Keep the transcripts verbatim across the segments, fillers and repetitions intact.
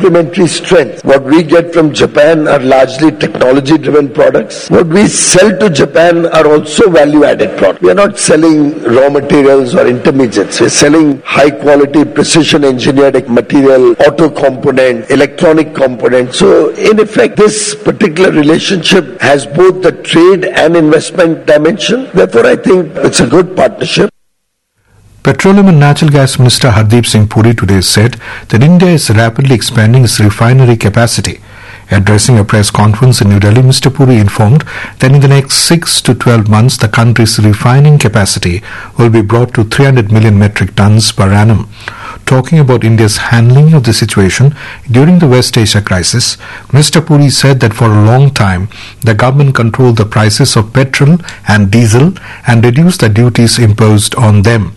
complementary strength. What we get from Japan are largely technology-driven products. What we sell to Japan are also value-added products. We are not selling raw materials or intermediates. We are selling high-quality, precision-engineered material, auto component, electronic component. So, in effect, this particular relationship has both the trade and investment dimension. Therefore, I think it's a good partnership. Petroleum and Natural Gas Minister Hardeep Singh Puri today said that India is rapidly expanding its refinery capacity. Addressing a press conference in New Delhi, Mister Puri informed that in the next six to twelve months, the country's refining capacity will be brought to three hundred million metric tons per annum. Talking about India's handling of the situation during the West Asia crisis, Mister Puri said that for a long time, the government controlled the prices of petrol and diesel and reduced the duties imposed on them.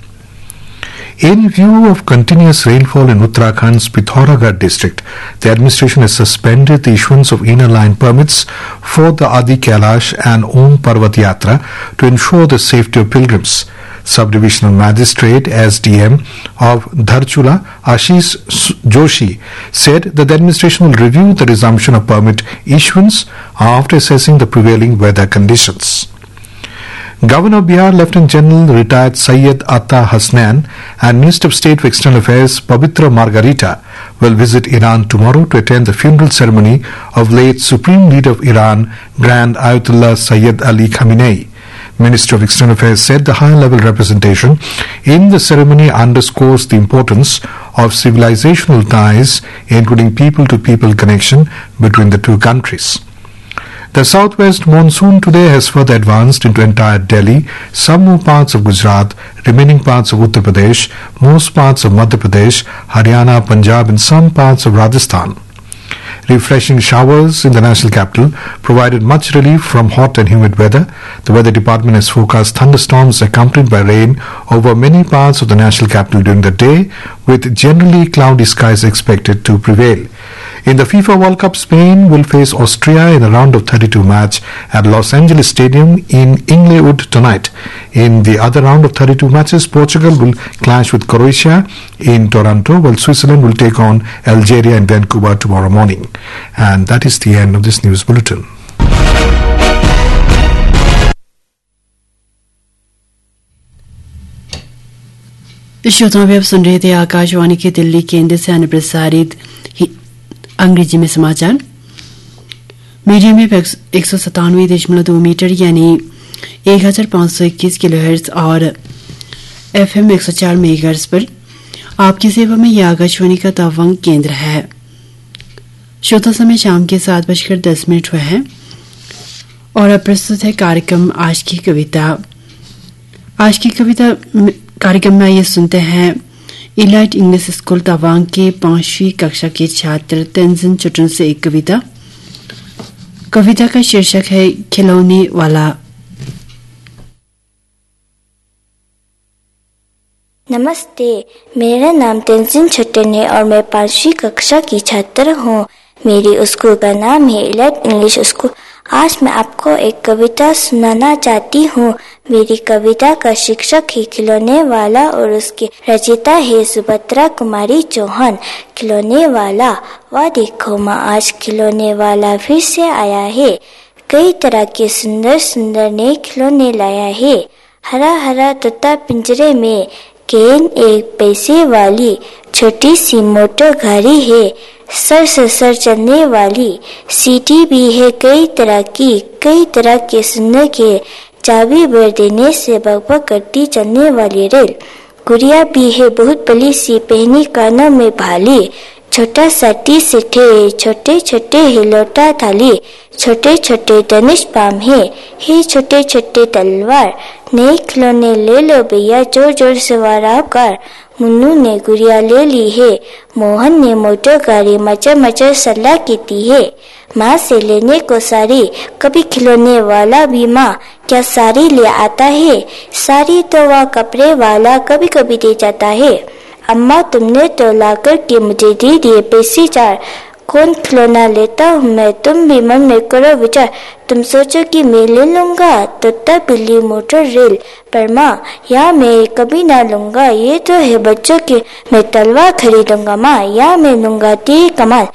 In view of continuous rainfall in Uttarakhand's Pithoragarh district, the administration has suspended the issuance of inner line permits for the Adi Kailash and Om Parvat Yatra to ensure the safety of pilgrims. Sub-Divisional Magistrate S D M of Dharchula, Ashish Joshi, said that the administration will review the resumption of permit issuance after assessing the prevailing weather conditions. Governor of Bihar, Lieutenant General retired Syed Atta Hasnan, and Minister of State for External Affairs Pavitra Margarita will visit Iran tomorrow to attend the funeral ceremony of late Supreme Leader of Iran, Grand Ayatollah Sayyid Ali Khamenei. Minister of External Affairs said the high-level representation in the ceremony underscores the importance of civilizational ties, including people-to-people connection between the two countries. The southwest monsoon today has further advanced into entire Delhi, some more parts of Gujarat, remaining parts of Uttar Pradesh, most parts of Madhya Pradesh, Haryana, Punjab and some parts of Rajasthan. Refreshing showers in the national capital provided much relief from hot and humid weather. The weather department has forecast thunderstorms accompanied by rain over many parts of the national capital during the day, with generally cloudy skies expected to prevail. In the FIFA World Cup, Spain will face Austria in a round of thirty-two match at Los Angeles Stadium in Inglewood tonight. In the other round of thirty-two matches, Portugal will clash with Croatia in Toronto, while Switzerland will take on Algeria in Vancouver tomorrow morning. And that is the end of this news bulletin. श्रोताओं, आप सुन रहे थे आकाशवाणी के दिल्ली केंद्र से प्रसारित अंग्रेजी में समाचार। मीडियम में एक सौ सतानवे दशमलव दो मीटर यानी एक हजार पांच सौ इक्कीस किलो हर्ट्ज और एफ एम एक सौ चार मेगाहर्ट्ज पर आपकी सेवा में यह आकाशवाणी का तवांग केंद्र है। श्रोता समय शाम के सात बजकर दस मिनट हुए हैं और अब प्रस्तुत है कार्यक्रम आज की कविता। आज की कविता कार्यक्रम में आइए सुनते हैं इलाइट इंग्लिश स्कूल तवांग के पांचवी कक्षा के छात्र तेंजिन चुटन से एक कविता। कविता का शीर्षक है खिलौने वाला। नमस्ते, मेरा नाम तेंजिन चुटन है और मैं पांचवी कक्षा की छात्र हूँ। मेरी स्कूल का नाम है इलाइट इंग्लिश स्कूल। आज मैं आपको एक कविता सुनाना चाहती हूँ। मेरी कविता का शीर्षक है खिलौने वाला और उसकी रचयिता है सुभद्रा कुमारी चौहान। खिलौने वाला, वाह देखो माँ, आज खिलौने वाला फिर से आया है। कई तरह के सुंदर सुंदर नए खिलौने लाया है। हरा हरा तोता पिंजरे में, गेंद एक पैसे वाली, छोटी सी मोटर गाड़ी है, सर से सर चलने वाली, सीटी भी है कई तरह की, कई तरह के सुंदर के, चाबी भर देने से बकबक करती चलने वाली रेल, गुड़िया भी है बहुत बड़ी सी, पहनी कानों में भाली, छोटा सा टी सेट है, छोटे छोटे है लोटा थाली, छोटे छोटे धनुष बाम है, हे छोटे छोटे तलवार, नए खिलौने ले लो भैया, जोर जोर से वाराकार। मुन्नू ने गुड़िया ले ली है, मोहन ने मोटर गाड़ी, मचर मचर सलाह कहती है। माँ से लेने को साड़ी, कभी खिलौने वाला भी माँ क्या साड़ी ले आता है, साड़ी तो वह कपड़े वाला कभी कभी दे जाता है। अम्मा तुमने तो ला कर के मुझे दे दिए पैसे चार, कौन खिलौना लेता हूँ मैं, तुम भी मन में करो विचार। तुम सोचो कि मैं ले लूंगा तोता बिल्ली मोटर रेल, पर माँ या मैं कभी ना लूंगा, ये तो है बच्चों के, मैं तलवार खरीदूंगा माँ, या मैं लूंगा तीर कमान।